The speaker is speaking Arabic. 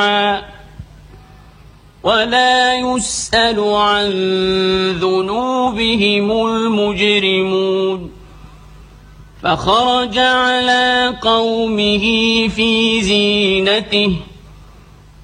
ولا يسأل عن ذنوبهم المجرمون فخرج على قومه في زينته